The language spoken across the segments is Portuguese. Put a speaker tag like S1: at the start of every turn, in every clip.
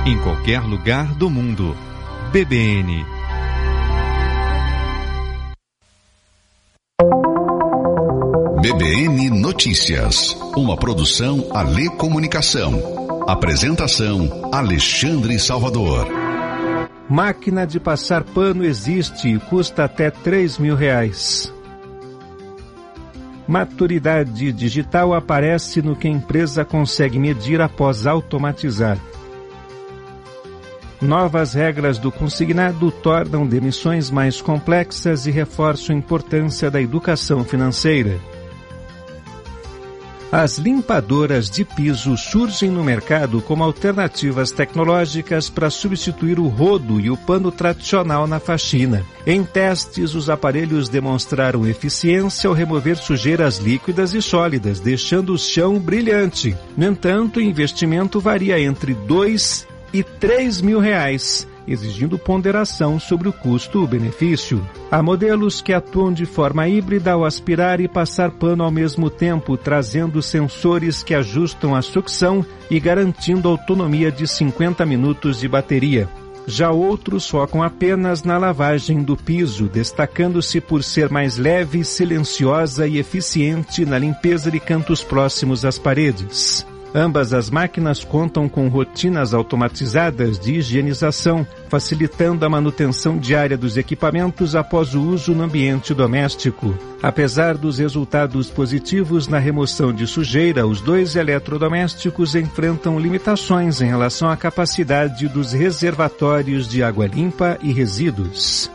S1: em qualquer lugar do mundo. BBN.
S2: BBN Notícias, uma produção Alê Comunicação. Apresentação Alexandre Salvador.
S3: Máquina de passar pano existe e custa até R$3.000. Maturidade digital aparece no que a empresa consegue medir após automatizar. Novas regras do consignado tornam demissões mais complexas e reforçam a importância da educação financeira. As limpadoras de piso surgem no mercado como alternativas tecnológicas para substituir o rodo e o pano tradicional na faxina. Em testes, os aparelhos demonstraram eficiência ao remover sujeiras líquidas e sólidas, deixando o chão brilhante. No entanto, o investimento varia entre R$2.000 e R$3.000, exigindo ponderação sobre o custo-benefício. Há modelos que atuam de forma híbrida ao aspirar e passar pano ao mesmo tempo, trazendo sensores que ajustam a sucção e garantindo autonomia de 50 minutos de bateria. Já outros focam apenas na lavagem do piso, destacando-se por ser mais leve, silenciosa e eficiente na limpeza de cantos próximos às paredes. Ambas as máquinas contam com rotinas automatizadas de higienização, facilitando a manutenção diária dos equipamentos após o uso no ambiente doméstico. Apesar dos resultados positivos na remoção de sujeira, os dois eletrodomésticos enfrentam limitações em relação à capacidade dos reservatórios de água limpa e resíduos.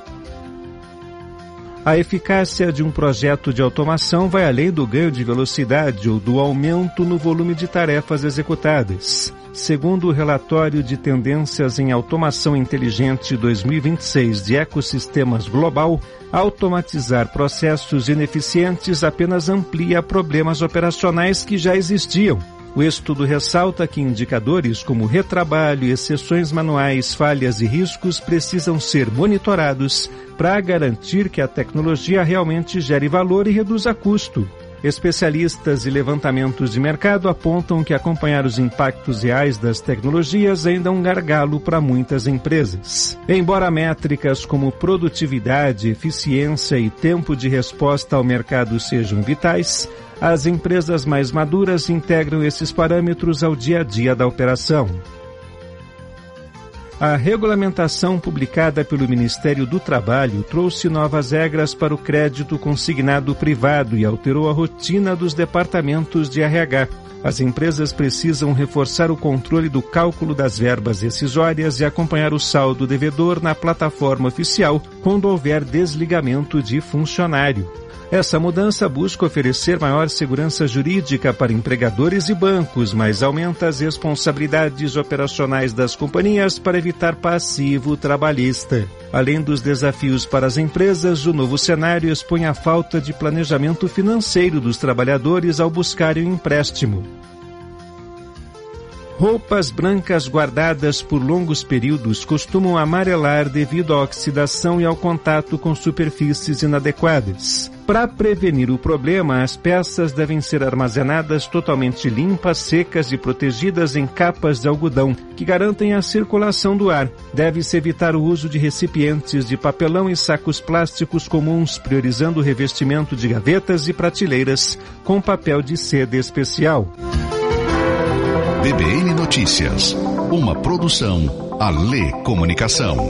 S3: A eficácia de um projeto de automação vai além do ganho de velocidade ou do aumento no volume de tarefas executadas. Segundo o relatório de Tendências em Automação Inteligente 2026 de Ecossistemas Global, automatizar processos ineficientes apenas amplia problemas operacionais que já existiam. O estudo ressalta que indicadores como retrabalho, exceções manuais, falhas e riscos precisam ser monitorados para garantir que a tecnologia realmente gere valor e reduza custo. Especialistas e levantamentos de mercado apontam que acompanhar os impactos reais das tecnologias ainda é um gargalo para muitas empresas. Embora métricas como produtividade, eficiência e tempo de resposta ao mercado sejam vitais, as empresas mais maduras integram esses parâmetros ao dia a dia da operação. A regulamentação publicada pelo Ministério do Trabalho trouxe novas regras para o crédito consignado privado e alterou a rotina dos departamentos de RH. As empresas precisam reforçar o controle do cálculo das verbas rescisórias e acompanhar o saldo devedor na plataforma oficial quando houver desligamento de funcionário. Essa mudança busca oferecer maior segurança jurídica para empregadores e bancos, mas aumenta as responsabilidades operacionais das companhias para evitar passivo trabalhista. Além dos desafios para as empresas, o novo cenário expõe a falta de planejamento financeiro dos trabalhadores ao buscarem um empréstimo. Roupas brancas guardadas por longos períodos costumam amarelar devido à oxidação e ao contato com superfícies inadequadas. Para prevenir o problema, as peças devem ser armazenadas totalmente limpas, secas e protegidas em capas de algodão, que garantem a circulação do ar. Deve-se evitar o uso de recipientes de papelão e sacos plásticos comuns, priorizando o revestimento de gavetas e prateleiras com papel de seda especial.
S2: BBN Notícias, uma produção Alê Comunicação.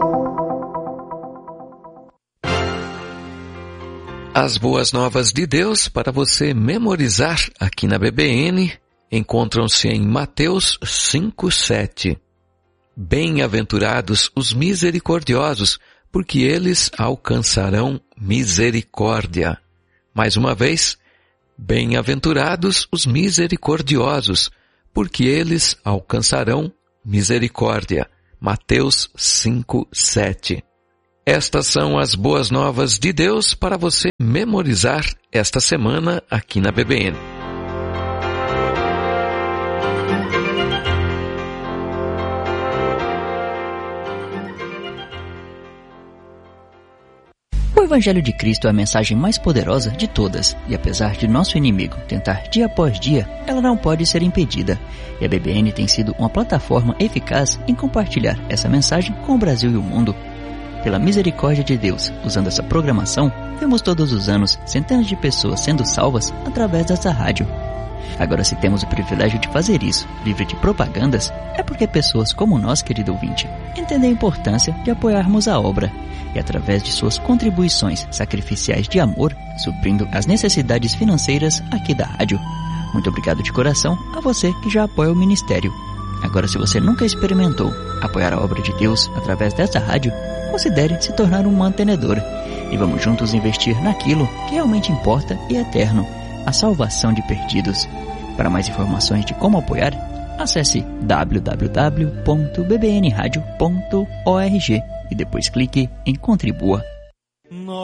S4: As boas novas de Deus para você memorizar aqui na BBN encontram-se em Mateus 5:7. Bem-aventurados os misericordiosos, porque eles alcançarão misericórdia. Mais uma vez, bem-aventurados os misericordiosos, porque eles alcançarão misericórdia. Mateus 5:7. Estas são as boas novas de Deus para você memorizar esta semana aqui na BBN.
S5: Evangelho de Cristo é a mensagem mais poderosa de todas, e apesar de nosso inimigo tentar dia após dia, ela não pode ser impedida. E a BBN tem sido uma plataforma eficaz em compartilhar essa mensagem com o Brasil e o mundo. Pela misericórdia de Deus, usando essa programação, vemos todos os anos centenas de pessoas sendo salvas através dessa rádio. Agora, se temos o privilégio de fazer isso, livre de propagandas, é porque pessoas como nós, querido ouvinte, entendem a importância de apoiarmos a obra e, através de suas contribuições sacrificiais de amor, suprindo as necessidades financeiras aqui da rádio. Muito obrigado de coração a você que já apoia o ministério. Agora, se você nunca experimentou apoiar a obra de Deus através dessa rádio, considere se tornar um mantenedor e vamos juntos investir naquilo que realmente importa e é eterno, a salvação de perdidos. Para mais informações de como apoiar, acesse www.bbnradio.org e depois clique em Contribua.